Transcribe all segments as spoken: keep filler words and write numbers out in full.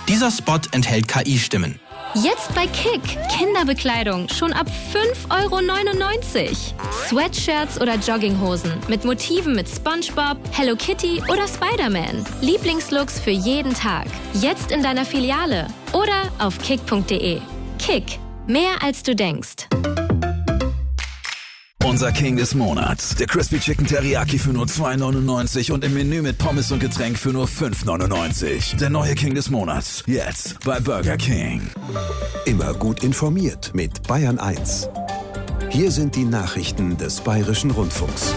Dieser Spot enthält K I-Stimmen. Jetzt bei Kick. Kinderbekleidung schon ab fünf Euro neunundneunzig. Sweatshirts oder Jogginghosen mit Motiven mit SpongeBob, Hello Kitty oder Spider-Man. Lieblingslooks für jeden Tag. Jetzt in deiner Filiale oder auf kick punkt de. Kick. Mehr als du denkst. Unser King des Monats. Der Crispy Chicken Teriyaki für nur zwei neunundneunzig und im Menü mit Pommes und Getränk für nur fünf neunundneunzig. Der neue King des Monats. Jetzt bei Burger King. Immer gut informiert mit Bayern eins. Hier sind die Nachrichten des Bayerischen Rundfunks.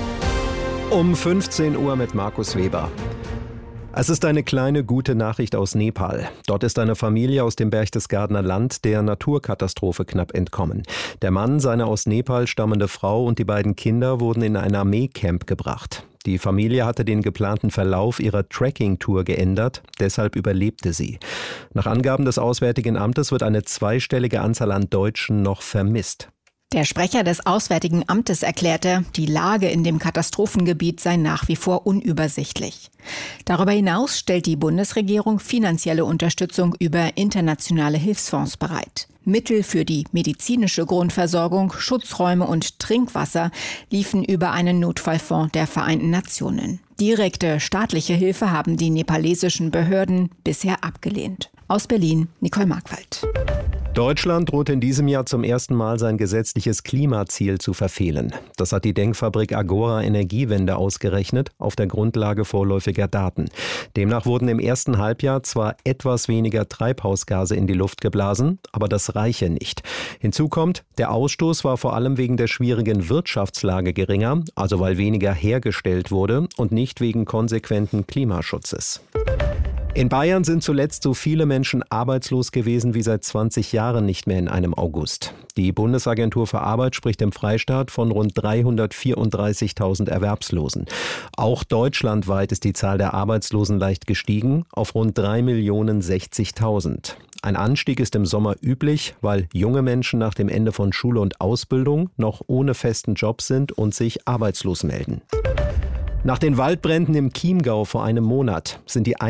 Um fünfzehn Uhr mit Markus Weber. Es ist eine kleine gute Nachricht aus Nepal. Dort ist eine Familie aus dem Berchtesgadener Land der Naturkatastrophe knapp entkommen. Der Mann, seine aus Nepal stammende Frau und die beiden Kinder wurden in ein Armeecamp gebracht. Die Familie hatte den geplanten Verlauf ihrer Trekking-Tour geändert, deshalb überlebte sie. Nach Angaben des Auswärtigen Amtes wird eine zweistellige Anzahl an Deutschen noch vermisst. Der Sprecher des Auswärtigen Amtes erklärte, die Lage in dem Katastrophengebiet sei nach wie vor unübersichtlich. Darüber hinaus stellt die Bundesregierung finanzielle Unterstützung über internationale Hilfsfonds bereit. Mittel für die medizinische Grundversorgung, Schutzräume und Trinkwasser liefen über einen Notfallfonds der Vereinten Nationen. Direkte staatliche Hilfe haben die nepalesischen Behörden bisher abgelehnt. Aus Berlin, Nicole Markwald. Deutschland droht in diesem Jahr zum ersten Mal sein gesetzliches Klimaziel zu verfehlen. Das hat die Denkfabrik Agora Energiewende ausgerechnet, auf der Grundlage vorläufiger Daten. Demnach wurden im ersten Halbjahr zwar etwas weniger Treibhausgase in die Luft geblasen, aber das reiche nicht. Hinzu kommt, der Ausstoß war vor allem wegen der schwierigen Wirtschaftslage geringer, also weil weniger hergestellt wurde und nicht wegen konsequenten Klimaschutzes. In Bayern sind zuletzt so viele Menschen arbeitslos gewesen wie seit zwanzig Jahren nicht mehr in einem August. Die Bundesagentur für Arbeit spricht im Freistaat von rund dreihundertvierunddreißigtausend Erwerbslosen. Auch deutschlandweit ist die Zahl der Arbeitslosen leicht gestiegen auf rund drei Millionen sechzigtausend. Ein Anstieg ist im Sommer üblich, weil junge Menschen nach dem Ende von Schule und Ausbildung noch ohne festen Job sind und sich arbeitslos melden. Nach den Waldbränden im Chiemgau vor einem Monat sind die